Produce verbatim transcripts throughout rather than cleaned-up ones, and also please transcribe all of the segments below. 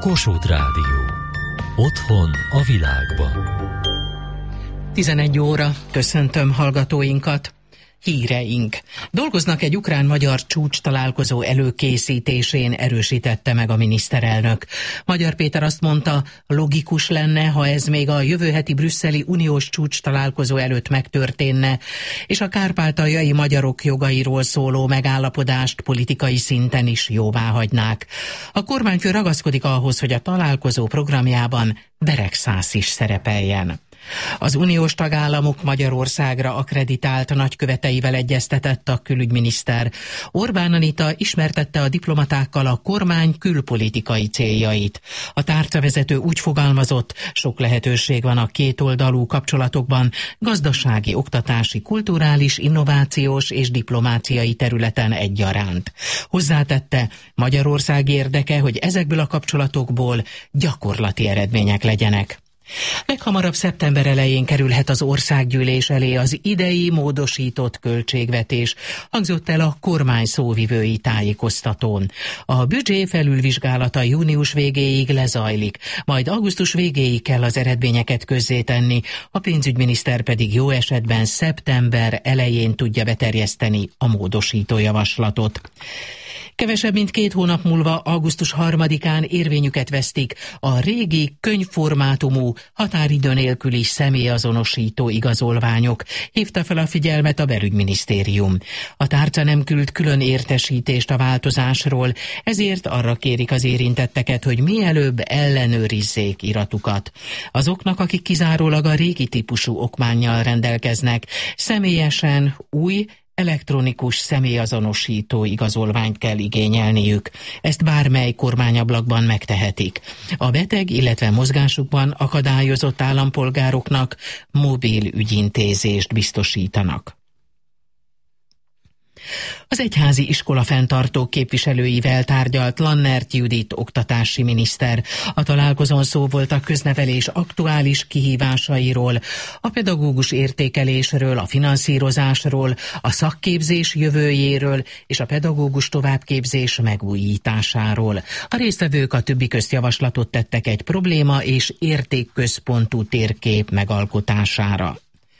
Kossuth Rádió. Otthon a világban. tizenegy óra, köszöntöm hallgatóinkat. Híreink. Dolgoznak egy ukrán-magyar csúcs találkozó előkészítésén, erősítette meg a miniszterelnök. Magyar Péter azt mondta, logikus lenne, ha ez még a jövő heti brüsszeli uniós csúcs találkozó előtt megtörténne, és a kárpátaljai magyarok jogairól szóló megállapodást politikai szinten is jóváhagynák. A kormányfő ragaszkodik ahhoz, hogy a találkozó programjában Beregszász is szerepeljen. Az uniós tagállamok Magyarországra akkreditált nagyköveteivel egyeztetett a külügyminiszter. Orbán Anita ismertette a diplomatákkal a kormány külpolitikai céljait. A tárcavezető úgy fogalmazott, sok lehetőség van a kétoldalú kapcsolatokban, gazdasági, oktatási, kulturális, innovációs és diplomáciai területen egyaránt. Hozzátette, Magyarország érdeke, hogy ezekből a kapcsolatokból gyakorlati eredmények legyenek. Leghamarabb szeptember elején kerülhet az országgyűlés elé az idei módosított költségvetés, hangzott el a kormány szóvivői tájékoztatón. A büdzsé felülvizsgálata június végéig lezajlik, majd augusztus végéig kell az eredményeket közzétenni, a pénzügyminiszter pedig jó esetben szeptember elején tudja beterjeszteni a módosító javaslatot. Kevesebb mint két hónap múlva, augusztus harmadikán érvényüket vesztik a régi könyvformátumú, határidő nélküli személyazonosító igazolványok, hívta fel a figyelmet a belügyminisztérium. A tárca nem küld külön értesítést a változásról, ezért arra kérik az érintetteket, hogy mielőbb ellenőrizzék iratukat. Azoknak, akik kizárólag a régi típusú okmánnyal rendelkeznek, személyesen új, elektronikus személyazonosító igazolványt kell igényelniük. Ezt bármely kormányablakban megtehetik. A beteg, illetve mozgásukban akadályozott állampolgároknak mobil ügyintézést biztosítanak. Az egyházi iskola fenntartók képviselőivel tárgyalt Lannert Judit oktatási miniszter. A találkozón szó volt a köznevelés aktuális kihívásairól, a pedagógus értékelésről, a finanszírozásról, a szakképzés jövőjéről és a pedagógus továbbképzés megújításáról. A résztvevők a többi közt javaslatot tettek egy probléma és értékközpontú térkép megalkotására.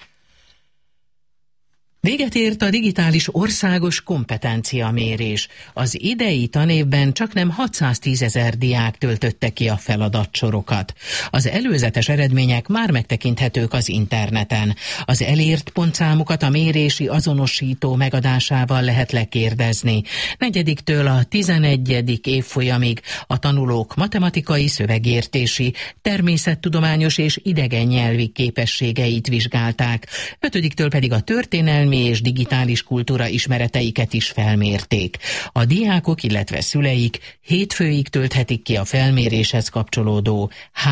Véget ért a digitális országos kompetenciamérés. Az idei tanévben csaknem hatszáztízezer diák töltötte ki a feladatsorokat. Az előzetes eredmények már megtekinthetők az interneten. Az elért pontszámokat a mérési azonosító megadásával lehet lekérdezni. Negyediktől a tizenegyedik évfolyamig a tanulók matematikai, szövegértési, természettudományos és idegen nyelvi képességeit vizsgálták. Ötödiktől pedig a történelmi és digitális kultúra ismereteiket is felmérték. A diákok, illetve szüleik hétfőig tölthetik ki a felméréshez kapcsolódó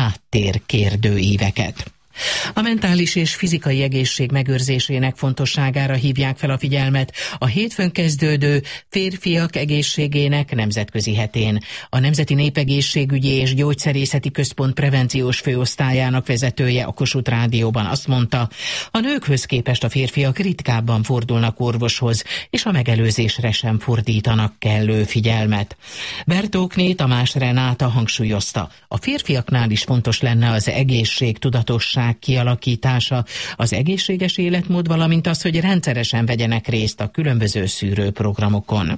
háttérkérdőíveket. A mentális és fizikai egészség megőrzésének fontosságára hívják fel a figyelmet a hétfőn kezdődő férfiak egészségének nemzetközi hetén. A Nemzeti Népegészségügyi és Gyógyszerészeti Központ prevenciós főosztályának vezetője a Kossuth Rádióban azt mondta, a nőkhöz képest a férfiak ritkábban fordulnak orvoshoz, és a megelőzésre sem fordítanak kellő figyelmet. Bertókné Tamás Renáta hangsúlyozta, a férfiaknál is fontos lenne az egészségtudatosság kialakítása, az egészséges életmód, valamint az, hogy rendszeresen vegyenek részt a különböző szűrőprogramokon.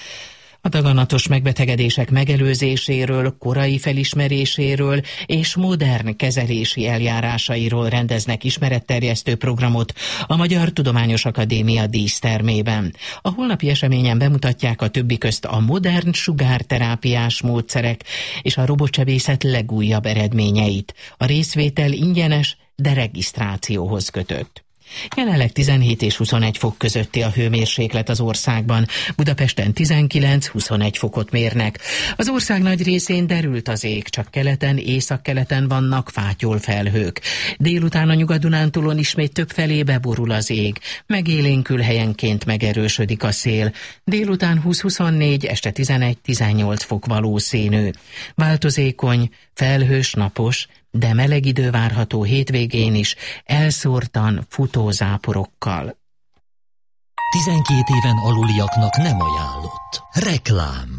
A daganatos megbetegedések megelőzéséről, korai felismeréséről és modern kezelési eljárásairól rendeznek ismeretterjesztő programot a Magyar Tudományos Akadémia dísztermében. A holnapi eseményen bemutatják a többi közt a modern sugárterápiás módszerek és a robotsebészet legújabb eredményeit. A részvétel ingyenes, de regisztrációhoz kötött. Jelenleg tizenhét és huszonegy fok közötti a hőmérséklet az országban. Budapesten tizenkilenc-huszonegy fokot mérnek. Az ország nagy részén derült az ég, csak keleten, északkeleten vannak fátyol felhők. Délután a Nyugat-Dunántúlon ismét több felé beborul az ég. Megélénkül, helyenként megerősödik a szél. Délután húsz-huszonnégy, este tizenegy-tizennyolc fok valószínű. Változékony, felhős, napos, de meleg idő várható hétvégén is, elszórtan futózáporokkal. tizenkét éven aluliaknak nem ajánlott. Reklám.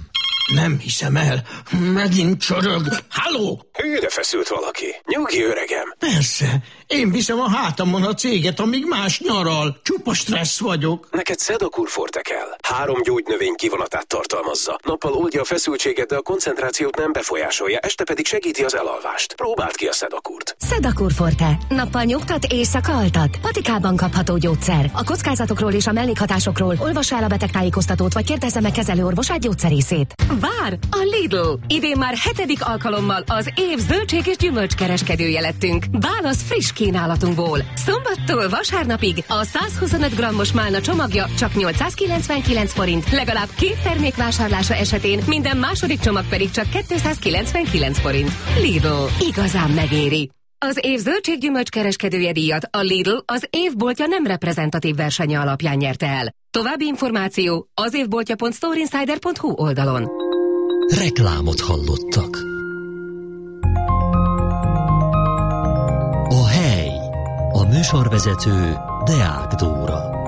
Nem hiszem el. Megint csorog. Halló? Hűre feszült valaki. Nyugi, öregem. Persze. Én viszem a hátamon a céget, amíg más nyaral. Csupa stressz vagyok. Neked Sedakur Forte kell. Három gyógynövény kivonatát tartalmazza. Nappal oldja a feszültséget, de a koncentrációt nem befolyásolja, este pedig segíti az elalvást. Próbáld ki a Sedakurt. Sedakur Forte. Nappal nyugtat, éjszaka altat. Patikában kapható gyógyszer. A kockázatokról és a mellékhatásokról olvassa el a betegtájékoztatót, vagy kérdezze meg kezelőorvosát, gyógyszerészét. Vár! A Lidl! Idén már hetedik alkalommal az év zöldség és gyümölcskereskedője lettünk. Válasz friss kínálatunkból. Szombattól vasárnapig a száz huszonöt grammos málna csomagja csak nyolcszázkilencvenkilenc forint, legalább két termék vásárlása esetén, minden második csomag pedig csak kétszázkilencvenkilenc forint. Lidl. Igazán megéri. Az év zöldséggyümölcs kereskedője díjat a Lidl az évboltja nem reprezentatív versenye alapján nyerte el. További információ az évboltja pont storeinsider pont hu oldalon. Reklámot hallottak. A hely. A műsorvezető Deák Dóra.